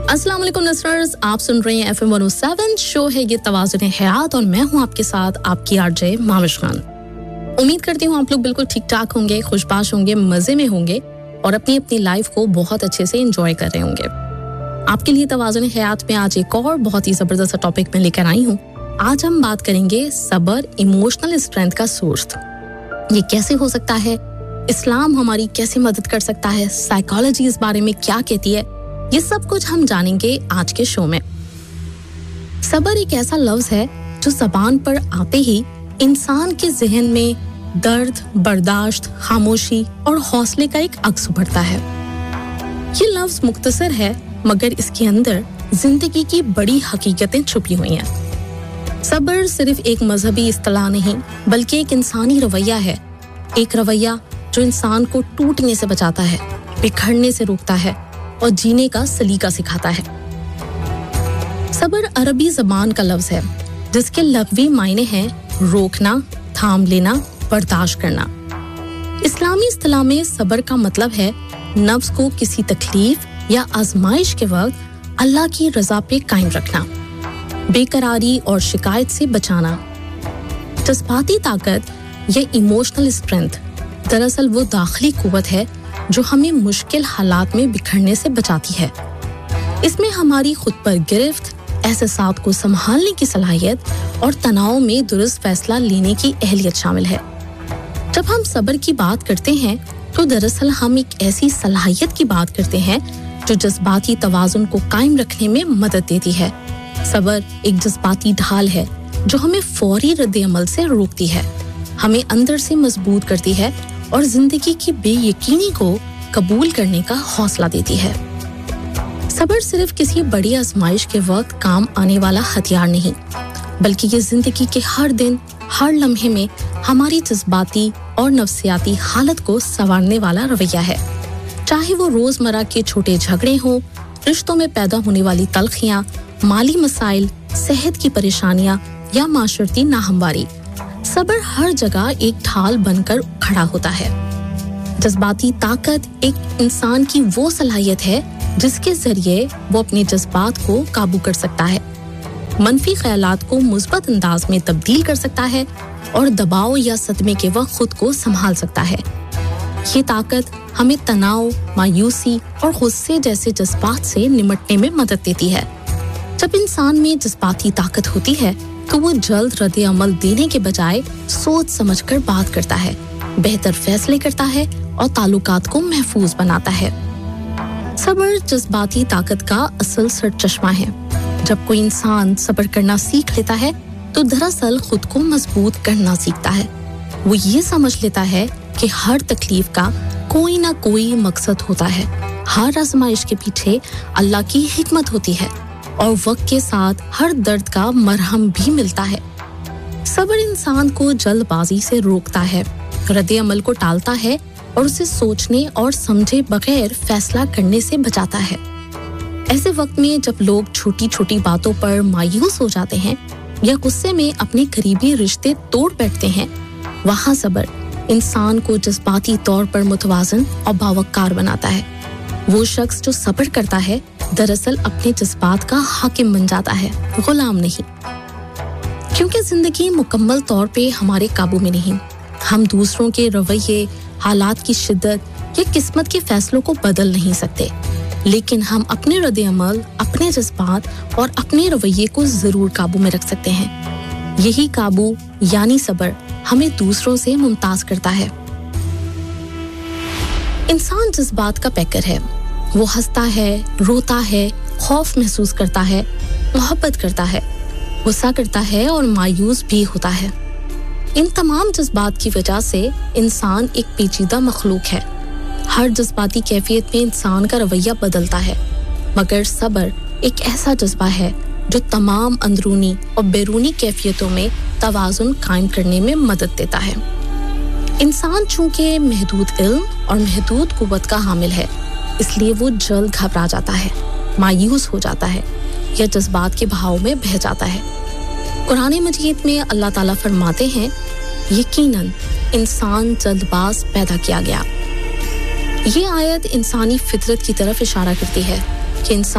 अस्सलाम वालेकुम लिसनर्स, आप सुन रहे हैं FM 107 शो है ये तवाज़ुन हयात और मैं हूं आपके साथ आपकी आरजे माविश खान। उम्मीद करती हूं आप लोग बिल्कुल ठीक-ठाक होंगे, खुशबाश होंगे, मजे में होंगे और अपनी लाइफ को बहुत अच्छे से एंजॉय कर रहे होंगे। आपके लिए तवाज़ुन हयात में आज एक और बहुत ही जबरदस्त टॉपिक में लेकर आई हूं। आज हम बात करेंगे सब्र इमोशनल स्ट्रेंथ का सोर्स। ये कैसे हो सकता है, इस्लाम हमारी कैसे मदद कर सकता है, साइकोलॉजी इस बारे में क्या कहती है, ये सब कुछ हम जानेंगे आज के शो में। सब्र एक ऐसा लफ्ज है जो ज़बान पर आते ही इंसान के ज़हन में दर्द, बर्दाश्त, खामोशी और हौसले का एक अक्स उभरता है। ये लफ्ज मुख्तसर है मगर इसके अंदर जिंदगी की बड़ी हकीकतें छुपी हुई हैं। सब्र सिर्फ एक मजहबी इस्तिलाह नहीं बल्कि एक इंसानी रवैया है, एक रवैया जो इंसान को टूटने से बचाता है, बिखरने से रोकता है और जीने का सलीका सिखाता है। सब्र अरबी ज़बान का लफ्ज है जिसके लग़वी मायने हैं रोकना, थाम लेना, बर्दाश्त करना। इस्लामी इस्तिलाह में सब्र का मतलब है नफ्स को किसी तकलीफ या आजमाइश के वक्त अल्लाह की रज़ा पे कायम रखना, बेकरारी और शिकायत से बचाना। जज्बाती ताकत या इमोशनल स्ट्रेंथ दरअसल वो दाखिली कुव्वत है जो हमें मुश्किल हालात में बिखरने से बचाती है। इसमें हमारी खुद पर गिरफ्त, एहसासात को संभालने की सलाहियत और तनाव में दुरुस्त फैसला लेने की अहलियत शामिल है। जब हम सब्र की बात करते हैं तो दरअसल हम एक ऐसी सलाहियत की बात करते हैं जो जज्बाती तवाज़ुन को कायम रखने में मदद देती है। सब्र एक जज्बाती ढाल है जो हमें फौरी रद्द-ए-अमल से रोकती है, हमें अंदर से मजबूत करती है और जिंदगी की बेयकीनी को कबूल करने का हौसला देती है। सब्र सिर्फ किसी बड़ी आजमाइश के वक्त काम आने वाला हथियार नहीं, बल्कि ये जिंदगी के हर दिन, हर लम्हे में हमारी जज्बाती और नफ्सियाती हालत को संवारने वाला रवैया है। चाहे वो रोजमर्रा के छोटे झगड़े हों, रिश्तों में पैदा होने वाली तल्खियां, माली मसाइल, सेहत की परेशानियां या माशरती नाहमवारी, सब्र हर जगह एक ढाल बनकर खड़ा होता है। जज्बाती ताकत एक इंसान की वो सलाहियत है जिसके जरिए वो अपने जज्बात को काबू कर सकता है, मनफी ख्यालात को मुस्बत अंदाज में तब्दील कर सकता है और दबाव या सदमे के वक्त खुद को संभाल सकता है। ये ताकत हमें तनाव, मायूसी और गुस्से जैसे जज्बात से निपटने में मदद देती है। जब इंसान में जज्बाती ताकत होती है तो वो जल्द रद्द अमल देने के बजाय सोच समझकर बात करता है, बेहतर फैसले करता है और ताल्लुकात को महफूज बनाता है। सब्र जज्बाती ताकत का असल सरचश्मा है। जब कोई इंसान सब्र करना सीख लेता है तो दरअसल खुद को मजबूत करना सीखता है। वो ये समझ लेता है कि हर तकलीफ का कोई ना कोई मकसद होता है, हर आजमाइश के पीछे अल्लाह की हिकमत होती है और वक्त के साथ हर दर्द का मरहम भी मिलता है। सब्र इंसान को जल्दबाजी से रोकता है, रद्द अमल को टालता है और उसे सोचने और समझे बगैर फैसला करने से बचाता है। ऐसे वक्त में जब लोग छोटी-छोटी बातों पर मायूस हो जाते हैं या गुस्से में अपने करीबी रिश्ते तोड़ बैठते हैं, वहाँ सब्र इंसान को जज्बाती तौर पर मुतवाज़न और बावकार बनाता है। वो शख्स जो सब्र करता है दरअसल अपने जज्बात का हाकिम बन जाता है, गुलाम नहीं। क्योंकि जिंदगी मुकम्मल तौर पे हमारे काबू में नहीं। हम दूसरों के रवैये, हालात की शिद्दत या किस्मत के फैसलों को बदल नहीं सकते, लेकिन हम अपने रद्द-ए-अमल, अपने जज्बात और अपने रवैये को जरूर काबू में रख सकते हैं। यही काबू यानी सब्र हमें दूसरों से मुमताज करता है। इंसान जज्बात का पैकर है। वो हंसता है, रोता है, खौफ महसूस करता है, मोहब्बत करता है, गुस्सा करता है और मायूस भी होता है। इन तमाम जज्बात की वजह से इंसान एक पेचीदा मखलूक है। हर जज्बाती कैफियत में इंसान का रवैया बदलता है, मगर सब्र एक ऐसा जज्बा है जो तमाम अंदरूनी और बैरूनी कैफियतों में तवाज़ुन कायम करने में मदद देता है। इंसान चूंकि महदूद इल्म और महदूद कुव्वत का हामिल है, इसलिए वो जल्द घबरा जाता है, मायूस हो जाता है या जज्बात के बहाव में बह जाता है। कुरान मजीद में अल्लाह ताला फरमाते हैं, यकीनन इंसान जल्दबाज पैदा किया गया। ये आयत इंसानी फितरत की तरफ इशारा करती है कि इंसान